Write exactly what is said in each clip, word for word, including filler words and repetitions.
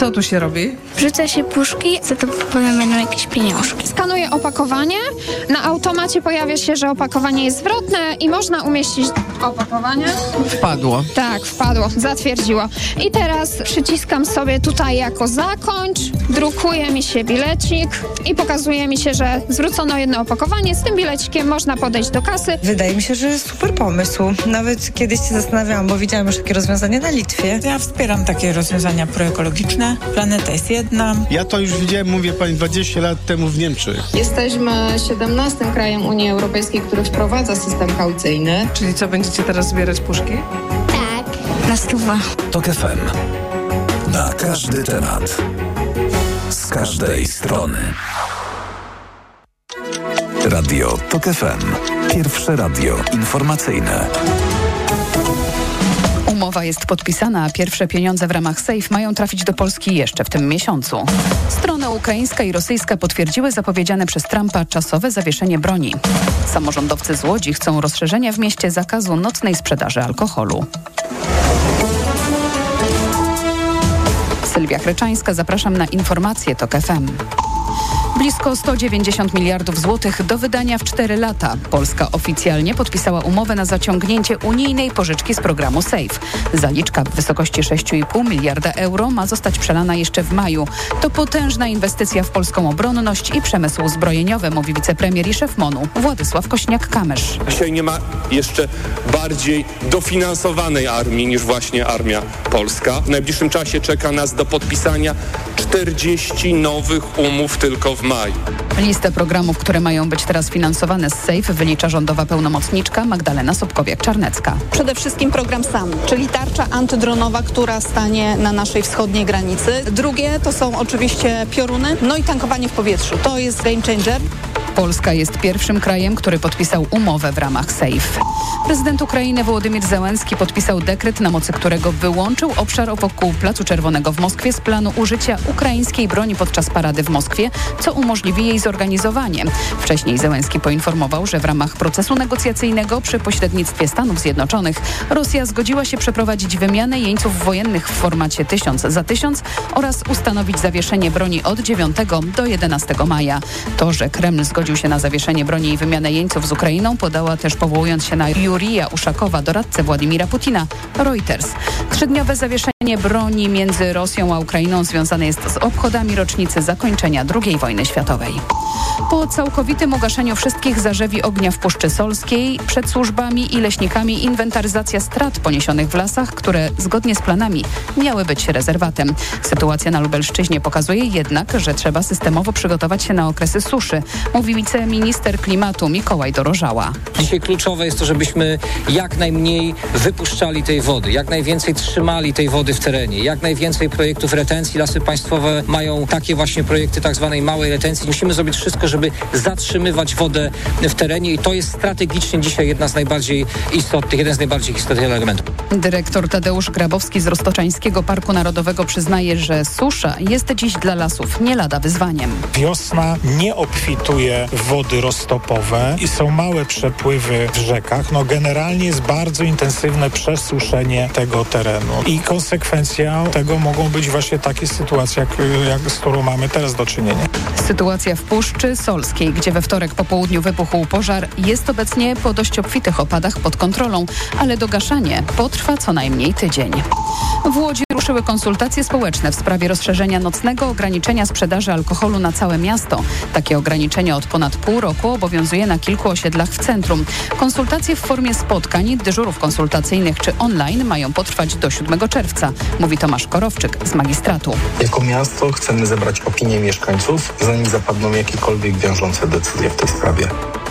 Co tu się robi? Wrzuca się puszki, za to potem będą jakieś pieniążki. Skanuję opakowanie. Na automacie pojawia się, że opakowanie jest zwrotne i można umieścić opakowanie. Wpadło. Tak, wpadło, zatwierdziło. I teraz przyciskam sobie tutaj jako zakończ, drukuje mi się bilecik i pokazuje mi się, że zwrócono jedno opakowanie. Z tym bilecikiem można podejść do kasy. Wydaje mi się, że super pomysł. Nawet kiedyś się zastanawiałam, bo widziałam już takie rozwiązanie na Litwie. Ja wspieram takie rozwiązania proekologiczne. Planeta jest jedna. Ja to już widziałem, mówię pani, dwadzieścia lat temu w Niemczech. Jesteśmy siedemnastym krajem Unii Europejskiej, który wprowadza system kaucyjny. Czyli co, będziecie teraz zbierać puszki? Tak. Na stówę. TOK F M. Na każdy temat. Z każdej strony. Radio TOK F M. Pierwsze radio informacyjne. Umowa jest podpisana, a pierwsze pieniądze w ramach SAFE mają trafić do Polski jeszcze w tym miesiącu. Strona ukraińska i rosyjska potwierdziły zapowiedziane przez Trumpa czasowe zawieszenie broni. Samorządowcy z Łodzi chcą rozszerzenia w mieście zakazu nocnej sprzedaży alkoholu. Sylwia Chryczańska, zapraszam na informacje TOK F M. Blisko sto dziewięćdziesiąt miliardów złotych do wydania w cztery lata. Polska oficjalnie podpisała umowę na zaciągnięcie unijnej pożyczki z programu SAFE. Zaliczka w wysokości sześć i pół miliarda euro ma zostać przelana jeszcze w maju. To potężna inwestycja w polską obronność i przemysł zbrojeniowy, mówi wicepremier i szef MON-u Władysław Kośniak-Kamysz. Dzisiaj nie ma jeszcze bardziej dofinansowanej armii niż właśnie armia polska. W najbliższym czasie czeka nas do podpisania czterdzieści nowych umów tylko w maju. Listę programów, które mają być teraz finansowane z SAFE, wylicza rządowa pełnomocniczka Magdalena Sobkowiak-Czarnecka. Przede wszystkim program SAM, czyli tarcza antydronowa, która stanie na naszej wschodniej granicy. Drugie to są oczywiście pioruny, no i tankowanie w powietrzu. To jest game changer. Polska jest pierwszym krajem, który podpisał umowę w ramach SAFE. Prezydent Ukrainy Wołodymyr Zełenski podpisał dekret, na mocy którego wyłączył obszar wokół Placu Czerwonego w Moskwie z planu użycia ukraińskiej broni podczas parady w Moskwie, co umożliwi jej zorganizowanie. Wcześniej Zełenski poinformował, że w ramach procesu negocjacyjnego przy pośrednictwie Stanów Zjednoczonych Rosja zgodziła się przeprowadzić wymianę jeńców wojennych w formacie tysiąc za tysiąc oraz ustanowić zawieszenie broni od dziewiątego do jedenastego maja. To, że Kreml zgodził się na zawieszenie broni i wymianę jeńców z Ukrainą, podała też, powołując się na Jurija Uszakowa, doradcę Władimira Putina, Reuters. Trzydniowe zawieszenie broni między Rosją a Ukrainą związane jest z obchodami rocznicy zakończenia drugiej wojny światowej. Po całkowitym ugaszeniu wszystkich zarzewi ognia w Puszczy Solskiej przed służbami i leśnikami inwentaryzacja strat poniesionych w lasach, które zgodnie z planami miały być rezerwatem. Sytuacja na Lubelszczyźnie pokazuje jednak, że trzeba systemowo przygotować się na okresy suszy, mówi wiceminister klimatu Mikołaj Dorożała. Dzisiaj kluczowe jest to, żebyśmy jak najmniej wypuszczali tej wody, jak najwięcej trzymali tej wody w terenie, jak najwięcej projektów retencji. Lasy Państwowe mają takie właśnie projekty tak zwanej małej retencji. Musimy zrobić wszystko, żeby zatrzymywać wodę w terenie i to jest strategicznie dzisiaj jedna z najbardziej istotnych, jeden z najbardziej istotnych elementów. Dyrektor Tadeusz Grabowski z Roztoczańskiego Parku Narodowego przyznaje, że susza jest dziś dla lasów nie lada wyzwaniem. Wiosna nie obfituje w wody roztopowe i są małe przepływy w rzekach. No generalnie jest bardzo intensywne przesuszenie tego terenu i konsekwencją tego mogą być właśnie takie sytuacje, jak, jak z którą mamy teraz do czynienia. Sytuacja w Puszczy Solskiej, gdzie we wtorek po południu wybuchł pożar, jest obecnie po dość obfitych opadach pod kontrolą, ale dogaszanie potrwa co najmniej tydzień. W Łodzi ruszyły konsultacje społeczne w sprawie rozszerzenia nocnego ograniczenia sprzedaży alkoholu na całe miasto. Takie ograniczenie od ponad pół roku obowiązuje na kilku osiedlach w centrum. Konsultacje w formie spotkań, dyżurów konsultacyjnych czy online mają potrwać do siódmego czerwca, mówi Tomasz Korowczyk z magistratu. Jako miasto chcemy zebrać opinię mieszkańców, zanim zapadną jakiekolwiek wiążące decyzje w tej sprawie.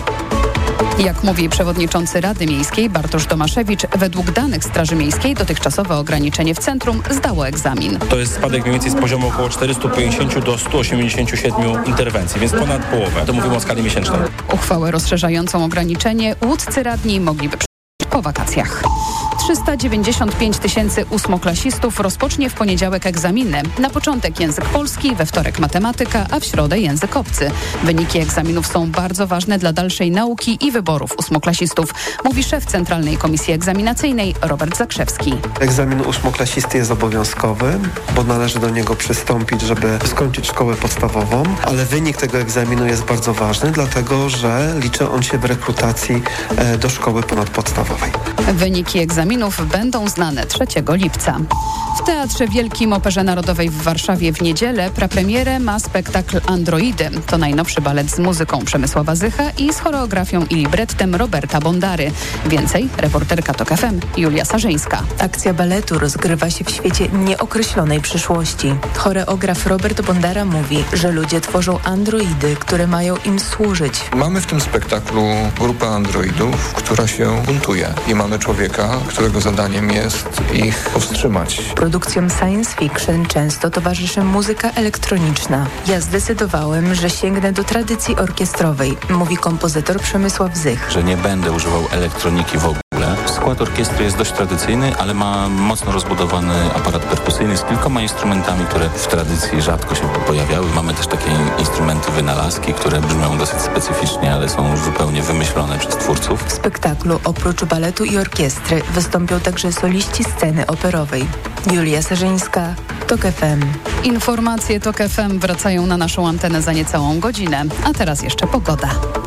Jak mówi przewodniczący Rady Miejskiej Bartosz Tomaszewicz, według danych Straży Miejskiej dotychczasowe ograniczenie w centrum zdało egzamin. To jest spadek mniej więcej z poziomu około czterysta pięćdziesiąt do stu osiemdziesięciu siedmiu interwencji, więc ponad połowę. To mówimy o skali miesięcznej. Uchwałę rozszerzającą ograniczenie łódzcy radni mogliby po wakacjach. trzysta dziewięćdziesiąt pięć tysięcy ósmoklasistów rozpocznie w poniedziałek egzaminy. Na początek język polski, we wtorek matematyka, a w środę język obcy. Wyniki egzaminów są bardzo ważne dla dalszej nauki i wyborów ósmoklasistów, mówi szef Centralnej Komisji Egzaminacyjnej Robert Zakrzewski. Egzamin ósmoklasisty jest obowiązkowy, bo należy do niego przystąpić, żeby skończyć szkołę podstawową, ale wynik tego egzaminu jest bardzo ważny, dlatego że liczy on się w rekrutacji do szkoły ponadpodstawowej. Wyniki egzaminów będą znane trzeciego lipca. W Teatrze Wielkim Operze Narodowej w Warszawie w niedzielę prapremierę ma spektakl Androidy. To najnowszy balet z muzyką Przemysława Zycha i z choreografią i librettem Roberta Bondary. Więcej reporterka TOK F M Julia Sarzyńska. Akcja baletu rozgrywa się w świecie nieokreślonej przyszłości. Choreograf Robert Bondara mówi, że ludzie tworzą androidy, które mają im służyć. Mamy w tym spektaklu grupę androidów, która się buntuje i mamy człowieka, którego zadaniem jest ich powstrzymać. Produkcjom science fiction często towarzyszy muzyka elektroniczna. Ja zdecydowałem, że sięgnę do tradycji orkiestrowej, mówi kompozytor Przemysław Zych. Że nie będę używał elektroniki w ogóle. Skład orkiestry jest dość tradycyjny, ale ma mocno rozbudowany aparat perkusyjny z kilkoma instrumentami, które w tradycji rzadko się pojawiały. Mamy też takie instrumenty wynalazki, które brzmią dosyć specyficznie, ale są zupełnie wymyślone przez twórców. W spektaklu oprócz baletu i orkiestry wystąpią także soliści sceny operowej. Julia Sarzyńska, TOK F M. Informacje TOK F M wracają na naszą antenę za niecałą godzinę, a teraz jeszcze pogoda.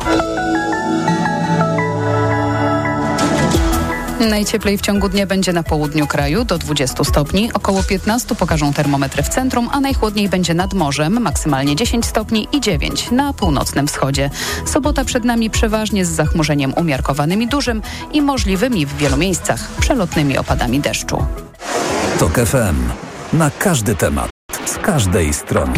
Najcieplej w ciągu dnia będzie na południu kraju do dwudziestu stopni, około piętnaście pokażą termometry w centrum, a najchłodniej będzie nad morzem, maksymalnie dziesięć stopni i dziewięć na północnym wschodzie. Sobota przed nami przeważnie z zachmurzeniem umiarkowanym i dużym i możliwymi w wielu miejscach przelotnymi opadami deszczu. TOK F M. Na każdy temat, z każdej strony.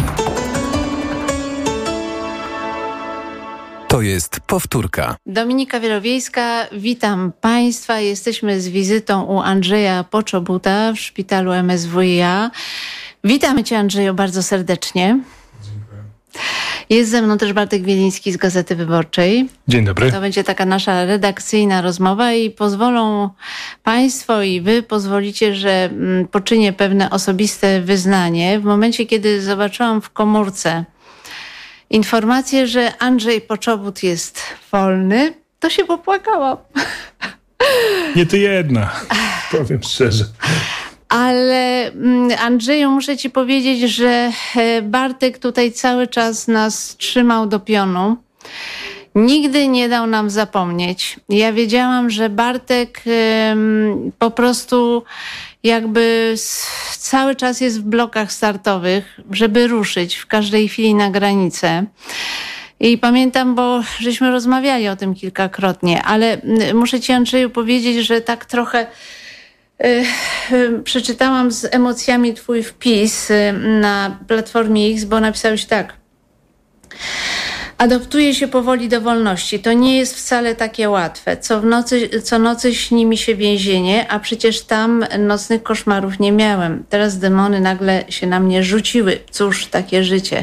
To jest powtórka. Dominika Wielowiejska, witam Państwa. Jesteśmy z wizytą u Andrzeja Poczobuta w szpitalu M S W i A. Witamy Cię, Andrzeju, bardzo serdecznie. Dziękuję. Jest ze mną też Bartek Wieliński z Gazety Wyborczej. Dzień dobry. To będzie taka nasza redakcyjna rozmowa i pozwolą Państwo i Wy pozwolicie, że poczynię pewne osobiste wyznanie. W momencie, kiedy zobaczyłam w komórce informację, że Andrzej Poczobut jest wolny, to się popłakałam. Nie ty jedna, powiem szczerze. Ale Andrzeju, muszę Ci powiedzieć, że Bartek tutaj cały czas nas trzymał do pionu. Nigdy nie dał nam zapomnieć. Ja wiedziałam, że Bartek um, po prostu jakby cały czas jest w blokach startowych, żeby ruszyć w każdej chwili na granicę. I pamiętam, bo żeśmy rozmawiali o tym kilkakrotnie, ale muszę Ci, Andrzeju, powiedzieć, że tak trochę yy, yy, przeczytałam z emocjami Twój wpis yy, na Platformie X, bo napisałeś tak. Adoptuje się powoli do wolności. To nie jest wcale takie łatwe. Co w nocy, co nocy śni mi się więzienie, a przecież tam nocnych koszmarów nie miałem. Teraz demony nagle się na mnie rzuciły. Cóż, takie życie.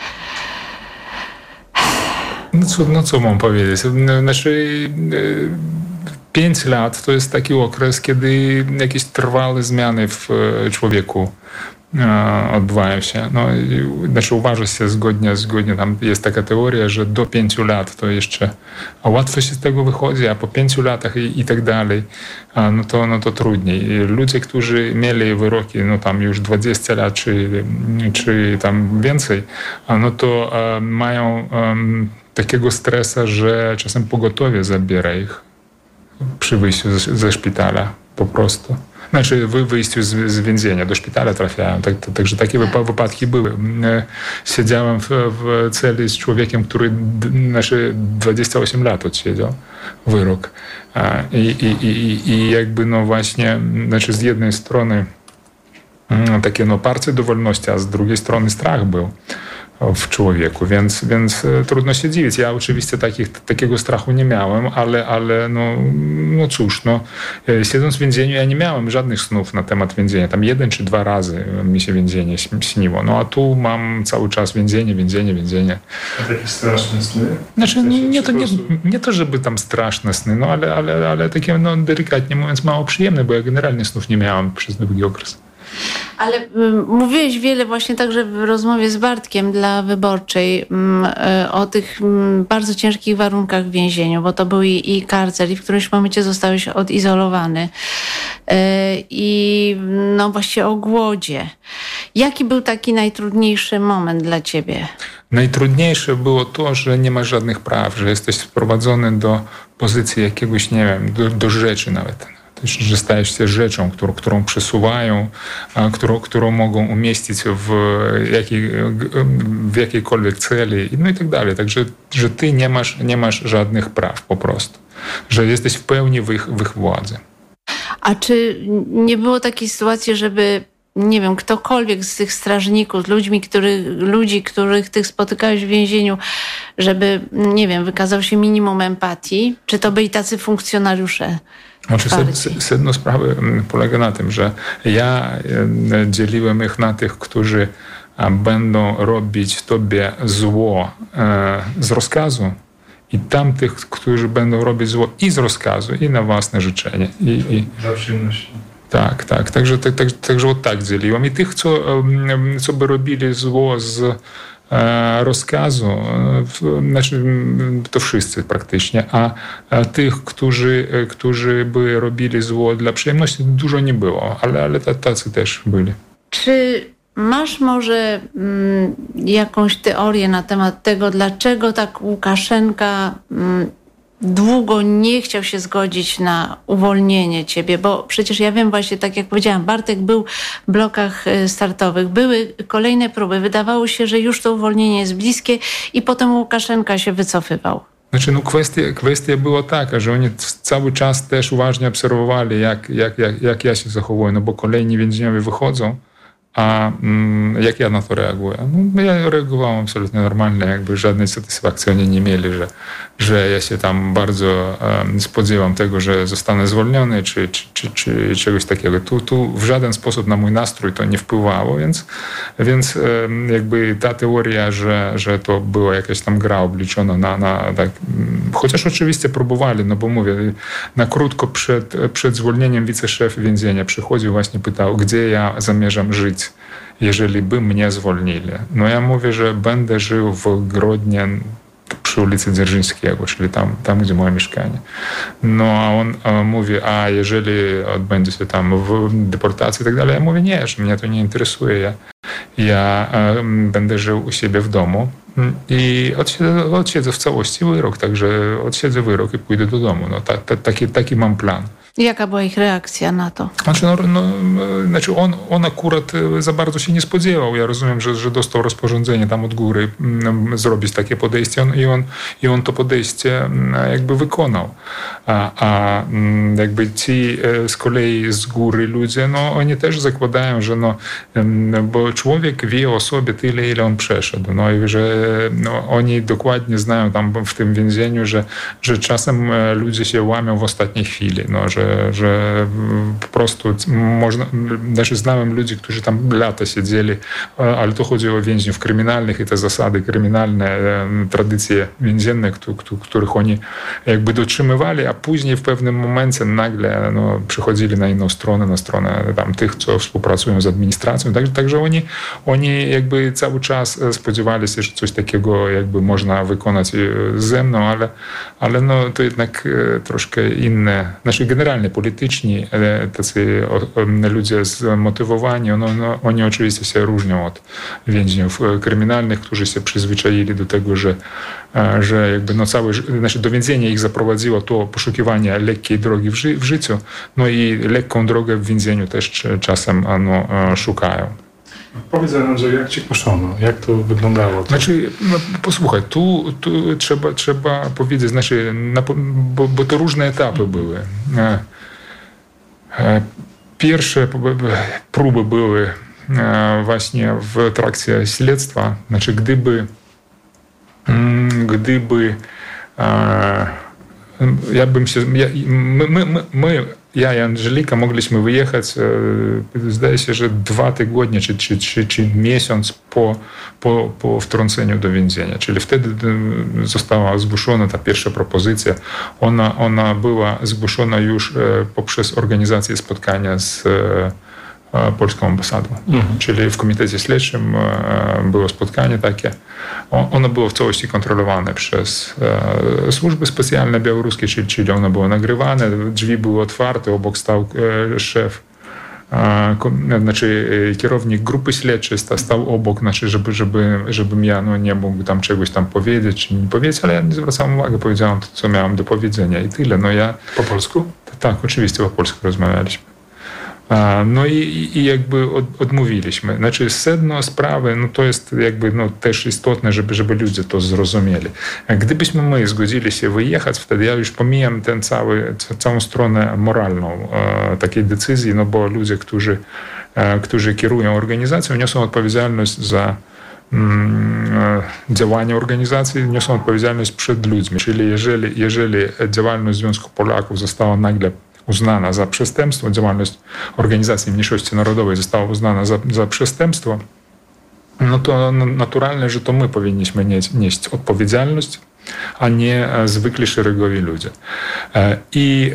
No co, no co mam powiedzieć? Znaczy, pięć lat to jest taki okres, kiedy jakieś trwałe zmiany w człowieku odbywają się. No, znaczy uważa się zgodnie, zgodnie, tam jest taka teoria, że do pięciu lat to jeszcze a łatwo się z tego wychodzi, a po pięciu latach i, i tak dalej, no to, no to trudniej. Ludzie, którzy mieli wyroki, no tam już dwadzieścia lat, czy, czy tam więcej, no to um, mają um, takiego stresa, że czasem pogotowie zabiera ich przy wyjściu z, ze szpitala po prostu. Znaczy wy wyjściu z, z więzienia, do szpitala trafiałem, tak, to, także takie wypadki były. Siedziałem w, w celi z człowiekiem, który znaczy dwadzieścia osiem lat odsiedział wyrok. I, i, i, i jakby no właśnie, znaczy z jednej strony takie no parcie do wolności, a z drugiej strony strach był. w człowieku, więc, więc trudno się dziwić. Ja oczywiście takich, takiego strachu nie miałem, ale, ale no, no cóż, no, siedząc w więzieniu ja nie miałem żadnych snów na temat więzienia. Tam jeden czy dwa razy mi się więzienie śniło. No a tu mam cały czas więzienie, więzienie, więzienie. A takie straszne sny? Znaczy nie to, nie, nie to, żeby tam straszne sny, no ale, ale, ale takie no, delikatnie mówiąc mało przyjemne, bo ja generalnie snów nie miałem przez długi okres. Ale y, mówiłeś wiele właśnie także w rozmowie z Bartkiem dla Wyborczej y, y, o tych y, bardzo ciężkich warunkach w więzieniu, bo to był i, i karcel i w którymś momencie zostałeś odizolowany y, i no właśnie o głodzie. Jaki był taki najtrudniejszy moment dla ciebie? Najtrudniejsze było to, że nie masz żadnych praw, że jesteś sprowadzony do pozycji jakiegoś, nie wiem, do, do rzeczy nawet. Że stajesz się rzeczą, którą, którą przesuwają, którą, którą mogą umieścić w, jakiej, w jakiejkolwiek celi, no i tak dalej. Także, że ty nie masz, nie masz żadnych praw po prostu. Że jesteś w pełni w ich, w ich władzy. A czy nie było takiej sytuacji, żeby nie wiem, ktokolwiek z tych strażników, ludźmi, który, ludzi, których ty spotykałeś w więzieniu, żeby, nie wiem, wykazał się minimum empatii? Czy to byli tacy funkcjonariusze? Znaczy, sedno sprawy polega na tym, że ja dzieliłem ich na tych, którzy będą robić tobie zło z rozkazu, i tamtych, którzy będą robić zło i z rozkazu, i na własne życzenie. I, i... Dla przyjemności. Tak, tak. Także, tak, tak, także od tak dzieliłem. I tych, co, co by robili zło z rozkazu, znaczy to wszyscy praktycznie, a, a tych, którzy, którzy by robili zło dla przyjemności, dużo nie było, ale, ale tacy też byli. Czy masz może mm, jakąś teorię na temat tego, dlaczego tak Łukaszenka mm, długo nie chciał się zgodzić na uwolnienie ciebie, bo przecież ja wiem właśnie, tak jak powiedziałam, Bartek był w blokach startowych, były kolejne próby, wydawało się, że już to uwolnienie jest bliskie i potem Łukaszenka się wycofywał. Znaczy, no kwestia, kwestia była taka, że oni cały czas też uważnie obserwowali, jak, jak, jak, jak ja się zachowuję, no bo kolejni więźniowie wychodzą, a mm, jak ja na to reaguję? No, ja reagowałem absolutnie normalnie, jakby żadnej satysfakcji oni nie mieli, że, że ja się tam bardzo um, spodziewam tego, że zostanę zwolniony, czy, czy, czy, czy czegoś takiego. Tu, tu w żaden sposób na mój nastrój to nie wpływało, więc, więc um, jakby ta teoria, że, że to była jakaś tam gra obliczona na, na tak, chociaż oczywiście próbowali, no bo mówię, na krótko przed, przed zwolnieniem wiceszef więzienia przychodził, właśnie pytał, gdzie ja zamierzam żyć, jeżeli by mnie zwolnili. No ja mówię, że będę żył w Grodnie przy ulicy Dzierżyńskiego, czyli tam, tam gdzie moje mieszkanie. No a on a mówi, a jeżeli odbędzie się tam w deportacji i tak dalej, ja mówię, nie, że mnie to nie interesuje. Ja, ja um, będę żył u siebie w domu i odsiedzę, odsiedzę w całości wyrok, także odsiedzę wyrok i pójdę do domu. No, ta, ta, taki, taki mam plan. Jaka była ich reakcja na to? Znaczy, no, no, znaczy on, on akurat za bardzo się nie spodziewał. Ja rozumiem, że, że dostał rozporządzenie tam od góry m, zrobić takie podejście on, i, on, i on to podejście jakby wykonał. A, a jakby ci z kolei z góry ludzie, no oni też zakładają, że no, bo człowiek wie o sobie tyle, ile on przeszedł. No i że no, oni dokładnie znają tam w tym więzieniu, że, że czasem ludzie się łamią w ostatniej chwili, no, że że po prostu można, znaczy znałem ludzi, którzy tam lata siedzieli, ale to chodzi o więźniów kryminalnych i te zasady kryminalne, tradycje więzienne, których oni jakby dotrzymywali, a później w pewnym momencie nagle no, przychodzili na inną stronę, na stronę tam tych, co współpracują z administracją. Także, także oni, oni jakby cały czas spodziewali się, że coś takiego jakby można wykonać ze mną, ale, ale no, to jednak troszkę inne, znaczy generalnie polityczni, tacy ludzie zmotywowani, no, no, oni oczywiście się różnią od więźniów kryminalnych, którzy się przyzwyczaili do tego, że, że jakby no całe, znaczy do więzienia ich zaprowadziło to poszukiwanie lekkiej drogi w, ży, w życiu, no i lekką drogę w więzieniu też czasem no, szukają. Powiedz, Andrzej, jak cię kuszono? Jak to wyglądało? To... Znaczy, no, posłuchaj, tu, tu trzeba, trzeba powiedzieć, znaczy, na, bo, bo to różne etapy były. Pierwsze próby były właśnie w trakcie śledztwa, znaczy gdyby, gdyby ja bym się, ja, my, my, my, ja i Angelika mogliśmy wyjechać, zdaje się, że dwa tygodnie czy, czy, czy, czy miesiąc po, po, po wtrąceniu do więzienia. Czyli wtedy została zgłoszona ta pierwsza propozycja. Ona, ona była zgłoszona już poprzez organizację spotkania z polską ambasadą. Mhm. Czyli w komitecie śledczym było spotkanie takie. Ono było w całości kontrolowane przez służby specjalne białoruskie, czyli, czyli ono było nagrywane, drzwi były otwarte, obok stał szef, znaczy kierownik grupy śledczej stał obok, znaczy, żeby, żeby, żebym ja no, nie mógł tam czegoś tam powiedzieć, czy nie powiedzieć, ale ja nie zwracałem uwagi, powiedziałem to, co miałem do powiedzenia i tyle. No ja... Po polsku? Tak, oczywiście po polsku rozmawialiśmy. No i, i jakby od, odmówiliśmy. Znaczy sedno sprawy, no to jest jakby no, też istotne, żeby, żeby ludzie to zrozumieli. Gdybyśmy my zgodzili się wyjechać, wtedy ja już pomijam tę cały, całą stronę moralną e, takiej decyzji, no bo ludzie, którzy, e, którzy kierują organizacją, niosą odpowiedzialność za mm, działania organizacji, niosą odpowiedzialność przed ludźmi. Czyli jeżeli, jeżeli działalność Związku Polaków została nagle uznana za przestępstwo, działalność organizacji mniejszości narodowej została uznana za, za przestępstwo, no to naturalne, że to my powinniśmy nieść, nieść odpowiedzialność, a nie zwykli szeregowi ludzie. I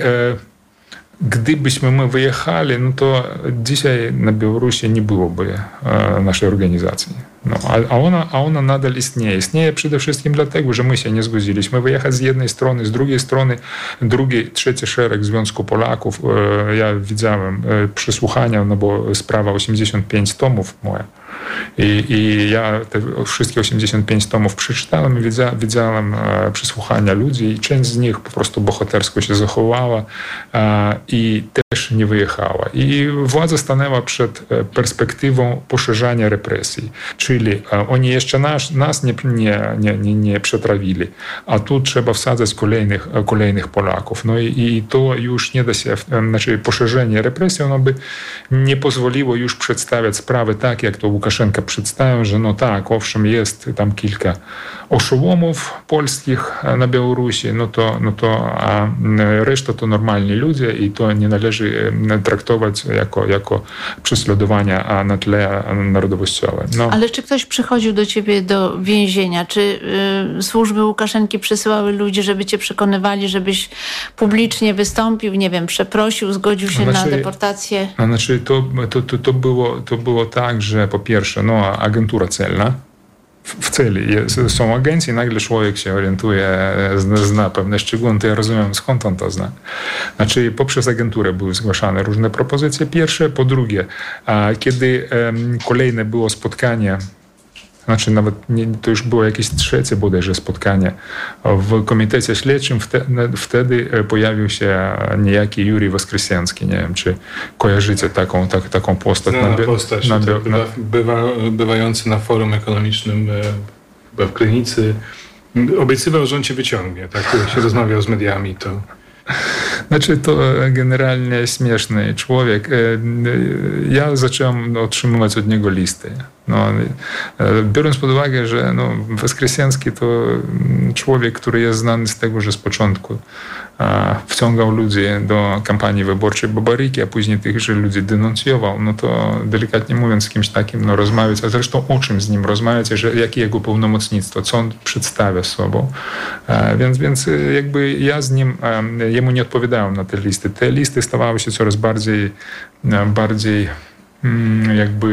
gdybyśmy my wyjechali, no to dzisiaj na Białorusi nie byłoby naszej organizacji. No, a, ona, a ona nadal istnieje. Istnieje przede wszystkim dlatego, że my się nie zgodziliśmy wyjechać z jednej strony, z drugiej strony drugi, trzeci szereg Związku Polaków. Ja widziałem przesłuchania, no bo sprawa osiemdziesiąt pięć tomów moja. I, i ja te wszystkie osiemdziesiąt pięć tomów przeczytałem i widzia, widziałem e, przesłuchania ludzi i część z nich po prostu bohatersko się zachowała e, i też nie wyjechała. I władza stanęła przed perspektywą poszerzania represji. Czyli e, oni jeszcze nas, nas nie, nie, nie, nie, nie przetrawili, a tu trzeba wsadzać kolejnych, kolejnych Polaków. No i, i to już nie da się, znaczy poszerzenie represji, ono by nie pozwoliło już przedstawiać sprawy tak, jak to Łukaszenka przedstawił, że no tak, owszem, jest tam kilka oszołomów polskich na Białorusi, no to, no to a reszta to normalni ludzie i to nie należy traktować jako, jako prześladowania na tle narodowościowym. No. Ale czy ktoś przychodził do ciebie do więzienia? Czy y, służby Łukaszenki przysyłały ludzi, żeby cię przekonywali, żebyś publicznie wystąpił, nie wiem, przeprosił, zgodził się znaczy, na deportację? Znaczy to, to, to, to, było, to było tak, że po pierwsze, no, agentura celna, w celi jest, są agenci, nagle człowiek się orientuje, zna, zna pewne szczegóły, to ja rozumiem, skąd on to zna. Znaczy poprzez agenturę były zgłaszane różne propozycje pierwsze, po drugie, a kiedy um, kolejne było spotkanie, znaczy nawet nie, to już było jakieś trzecie bodajże spotkanie w komitecie śledczym, wtedy, wtedy pojawił się niejaki Jurij Woskresieński. Nie wiem, czy kojarzycie taką, tak, taką postać. No, na, na postać, na, tak, bywa, bywa, bywający na forum ekonomicznym chyba w Krynicy. Obiecywał, że on cię wyciągnie. Tak, jak się rozmawiał z mediami, to... Znaczy to generalnie śmieszny człowiek. Ja zacząłem otrzymywać od niego listy. No, biorąc pod uwagę, że no, Woskresieński to człowiek, który jest znany z tego, że z początku a, wciągał ludzi do kampanii wyborczej Babaryki, a później tychże ludzi denuncjował, no to delikatnie mówiąc z kimś takim no, rozmawiać, a zresztą o czym z nim rozmawiać, że, jakie jego pełnomocnictwo, co on przedstawia sobą. A, więc, więc jakby ja z nim, a, jemu nie odpowiadałem na te listy. Te listy stawały się coraz bardziej, bardziej jakby